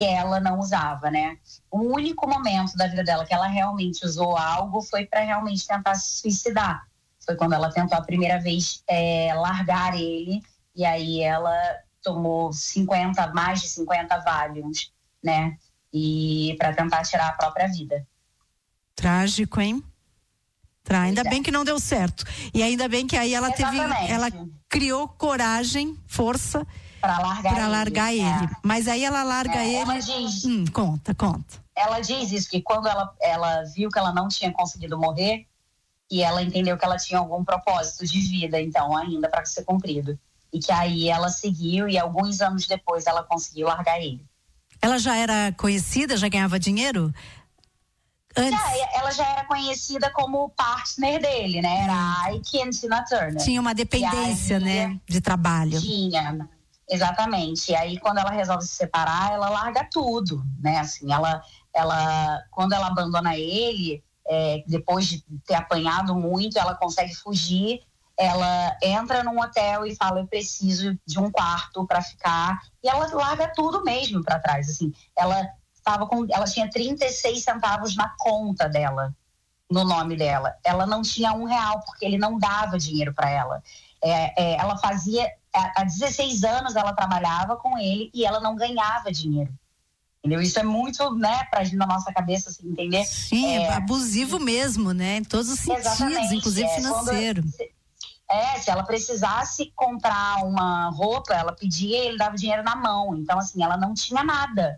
ela não usava, né? O único momento da vida dela que ela realmente usou algo foi para realmente tentar se suicidar. Foi quando ela tentou a primeira vez largar ele, e aí ela tomou mais de 50 Valiums, né? E para tentar tirar a própria vida. Trágico, hein? Ainda bem que não deu certo. E ainda bem que aí ela criou coragem, força para largar ele. Mas aí ela larga ele. Ela diz, conta. Ela diz isso, que quando ela viu que ela não tinha conseguido morrer, e ela entendeu que ela tinha algum propósito de vida, então, ainda para ser cumprido. E que aí ela seguiu, e alguns anos depois ela conseguiu largar ele. Ela já era conhecida, já ganhava dinheiro? Ela já era conhecida como partner dele, né? Era a Ike e Tina Turner. Tinha uma dependência, né? De trabalho. Tinha, exatamente. E aí, quando ela resolve se separar, ela larga tudo, né? Assim, quando ela abandona ele, depois de ter apanhado muito, ela consegue fugir. Ela entra num hotel e fala: eu preciso de um quarto para ficar. E ela larga tudo mesmo para trás. Assim, ela tinha 36 centavos na conta dela, no nome dela. Ela não tinha R$1, porque ele não dava dinheiro para ela. Ela fazia, há 16 anos ela trabalhava com ele e ela não ganhava dinheiro. Entendeu? Isso é muito, né, na nossa cabeça, assim, entender. Sim, abusivo mesmo, né? Em todos os sentidos, inclusive financeiro. Se ela precisasse comprar uma roupa, ela pedia e ele dava dinheiro na mão. Então, assim, ela não tinha nada.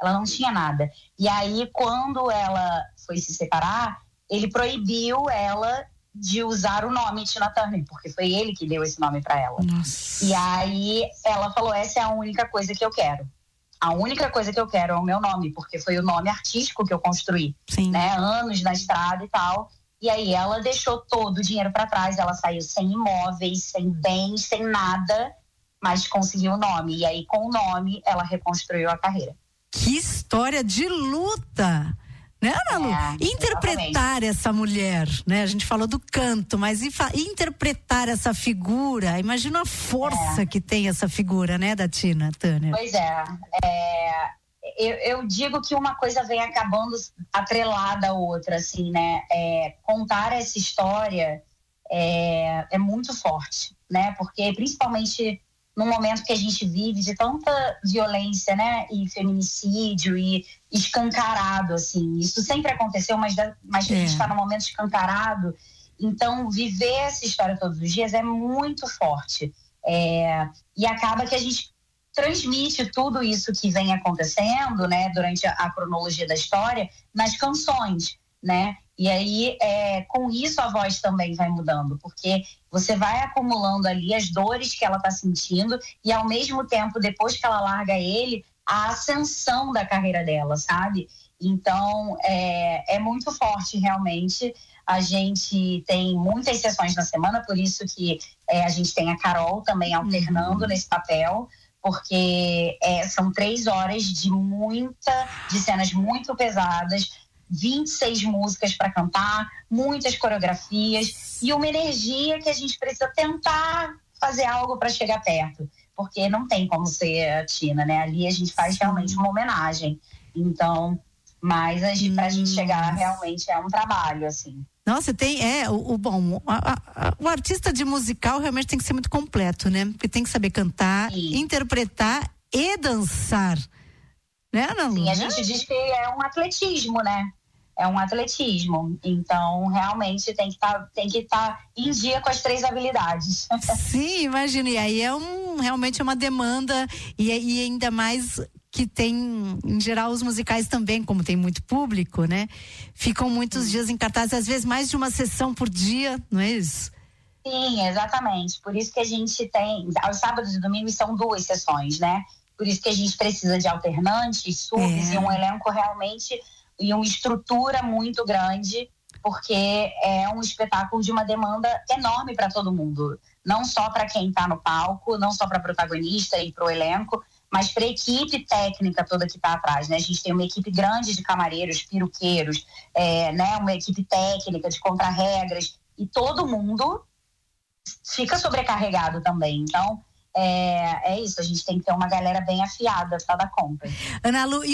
E aí, quando ela foi se separar, ele proibiu ela de usar o nome Tina Turner, porque foi ele que deu esse nome para ela. Nossa. E aí ela falou: essa é a única coisa que eu quero. A única coisa que eu quero é o meu nome, porque foi o nome artístico que eu construí. Sim. Né? Anos na estrada e tal. E aí ela deixou todo o dinheiro para trás, ela saiu sem imóveis, sem bens, sem nada, mas conseguiu o nome. E aí, com o nome, ela reconstruiu a carreira. Que história de luta, né, Ana Lu? Interpretar essa mulher, né? A gente falou do canto, mas interpretar essa figura, imagina a força que tem essa figura, né, da Tina Turner. Pois eu digo que uma coisa vem acabando atrelada à outra, assim, né? Contar essa história é muito forte, né? Porque principalmente no momento que a gente vive de tanta violência, né, e feminicídio e escancarado, assim, isso sempre aconteceu, mas a gente está num momento escancarado, então viver essa história todos os dias é muito forte, e acaba que a gente transmite tudo isso que vem acontecendo, né, durante a cronologia da história, nas canções, né? E aí, com isso, a voz também vai mudando, porque você vai acumulando ali as dores que ela está sentindo e, ao mesmo tempo, depois que ela larga ele, a ascensão da carreira dela, sabe? Então, é muito forte, realmente. A gente tem muitas sessões na semana, por isso que a gente tem a Carol também alternando nesse papel, porque são 3 horas de cenas muito pesadas, 26 músicas para cantar, muitas coreografias e uma energia que a gente precisa tentar fazer algo para chegar perto, porque não tem como ser a Tina, né? Ali a gente faz realmente uma homenagem. Então, mas pra gente chegar realmente é um trabalho, assim. Nossa, o artista de musical realmente tem que ser muito completo, né? Porque tem que saber cantar, interpretar e dançar. Né, Ana Lu? Sim, a gente diz que é um atletismo, né? É um atletismo. Então, realmente tem que estar em dia com as 3 habilidades. Sim, imagina. E aí realmente é uma demanda e ainda mais que tem, em geral, os musicais também, como tem muito público, né? Ficam muitos dias em cartaz, às vezes mais de uma sessão por dia, não é isso? Sim, exatamente. Por isso que a gente tem, aos sábados e domingos são 2 sessões, né? Por isso que a gente precisa de alternantes, subs e um elenco realmente, e uma estrutura muito grande, porque é um espetáculo de uma demanda enorme para todo mundo. Não só para quem está no palco, não só para protagonista e para o elenco, mas para a equipe técnica toda que está atrás, né? A gente tem uma equipe grande de camareiros, peruqueiros, né? Uma equipe técnica de contrarregras, e todo mundo fica sobrecarregado também. Então, é isso, a gente tem que ter uma galera bem afiada para dar conta. Ana Lu,